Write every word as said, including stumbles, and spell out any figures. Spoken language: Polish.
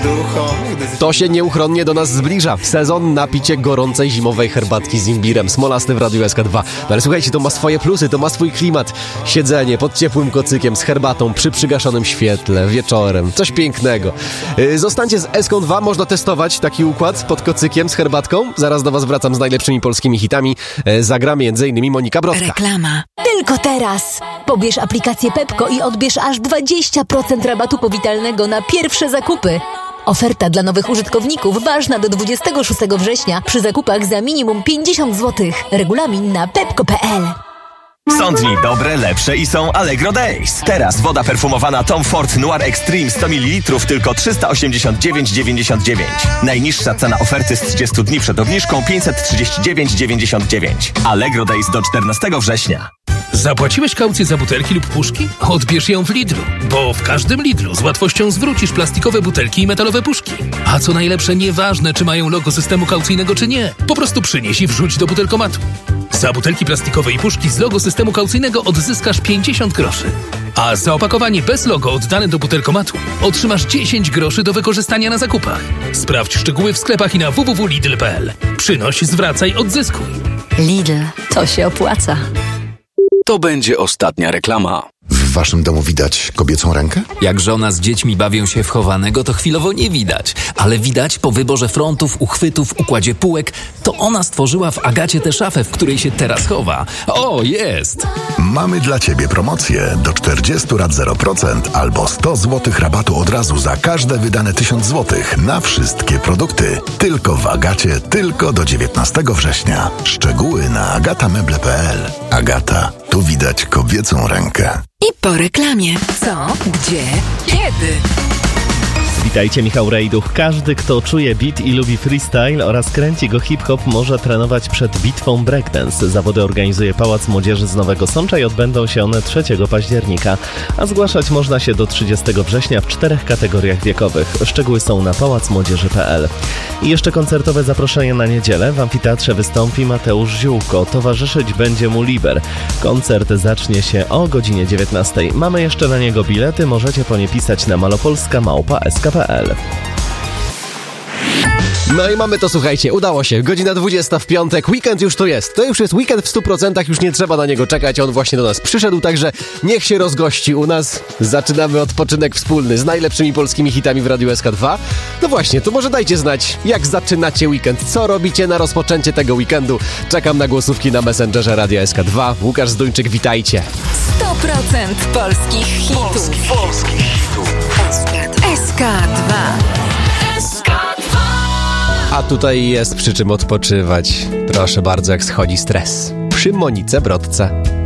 To się nieuchronnie do nas zbliża. Sezon na picie gorącej zimowej herbatki z imbirem. Smolasty w Radiu S K dwa. No ale słuchajcie, to ma swoje plusy, to ma swój klimat. Siedzenie pod ciepłym kocykiem z herbatą przy przygaszonym świetle, wieczorem. Coś pięknego. Yy, zostańcie z S K dwa. Można testować taki układ pod kocykiem z herbatką. Zaraz do was wracam z najlepszymi polskimi hitami. Yy, zagra między innymi Monika Brodka. Reklama. Tylko teraz. Pobierz aplikację Pepko i odbierz aż dwadzieścia procent rabatu powitalnego na pierwsze zakupy. Oferta dla nowych użytkowników ważna do dwudziestego szóstego września przy zakupach za minimum pięćdziesiąt złotych. Regulamin na pepko kropka p l. Są dni dobre, lepsze i są Allegro Days. Teraz woda perfumowana Tom Ford Noir Extreme sto mililitrów tylko trzysta osiemdziesiąt dziewięć dziewięćdziesiąt dziewięć. Najniższa cena oferty z trzydziestu dni przed obniżką pięćset trzydzieści dziewięć dziewięćdziesiąt dziewięć. Allegro Days do czternastego września. Zapłaciłeś kaucję za butelki lub puszki? Odbierz ją w Lidlu, bo w każdym Lidlu z łatwością zwrócisz plastikowe butelki i metalowe puszki. A co najlepsze, nieważne czy mają logo systemu kaucyjnego czy nie, po prostu przynieś i wrzuć do butelkomatu. Za butelki plastikowe i puszki z logo systemu kaucyjnego odzyskasz pięćdziesiąt groszy. A za opakowanie bez logo oddane do butelkomatu otrzymasz dziesięć groszy do wykorzystania na zakupach. Sprawdź szczegóły w sklepach i na w w w kropka lidl kropka p l. Przynoś, zwracaj, odzyskuj. Lidl, to się opłaca. To będzie ostatnia reklama. W waszym domu widać kobiecą rękę? Jak żona z dziećmi bawią się w chowanego, to chwilowo nie widać. Ale widać po wyborze frontów, uchwytów, układzie półek, to ona stworzyła w Agacie tę szafę, w której się teraz chowa. O, jest! Mamy dla ciebie promocję. Do czterdziestu rat zero procent albo sto złotych rabatu od razu za każde wydane tysiąc złotych na wszystkie produkty. Tylko w Agacie, tylko do dziewiętnastego września. Szczegóły na agatameble kropka p l. Agata, tu widać kobiecą rękę. I po reklamie. Co? Gdzie? Kiedy? Witajcie, Michał Rejduch. Każdy, kto czuje beat i lubi freestyle oraz kręci go hip-hop, może trenować przed bitwą breakdance. Zawody organizuje Pałac Młodzieży z Nowego Sącza i odbędą się one trzeciego października. A zgłaszać można się do trzydziestego września w czterech kategoriach wiekowych. Szczegóły są na pałac młodzieży kropka p l. I jeszcze koncertowe zaproszenie na niedzielę. W amfiteatrze wystąpi Mateusz Ziółko. Towarzyszyć będzie mu Liber. Koncert zacznie się o godzinie dziewiętnastej. Mamy jeszcze na niego bilety. Możecie po nie pisać na malopolska małpa s k kropka p l. No i mamy to, słuchajcie, udało się. Godzina dwudziesta w piątek, weekend już tu jest. To już jest weekend w stu procentach, już nie trzeba na niego czekać. On właśnie do nas przyszedł, także niech się rozgości u nas. Zaczynamy odpoczynek wspólny z najlepszymi polskimi hitami w Radiu S K dwa. No właśnie, to może dajcie znać, jak zaczynacie weekend, co robicie na rozpoczęcie tego weekendu. Czekam na głosówki na Messengerze Radia S K dwa. Łukasz Zduńczyk, witajcie. sto procent polskich hitów. Polskich, polskich hitów. S K dwa. A tutaj jest przy czym odpoczywać. Proszę bardzo, jak schodzi stres. Przy Monice Brodce.